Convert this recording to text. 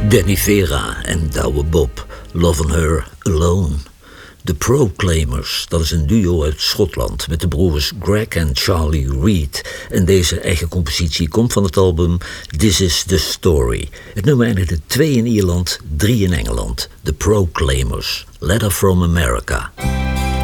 Danny Vera en Douwe Bob, Lovin' Her Alone. De Proclaimers, dat is een duo uit Schotland met de broers Greg en Charlie Reid. En deze eigen compositie komt van het album This Is The Story. Het nummer eindigde 2 in Ierland, 3 in Engeland. The Proclaimers, Letter From America.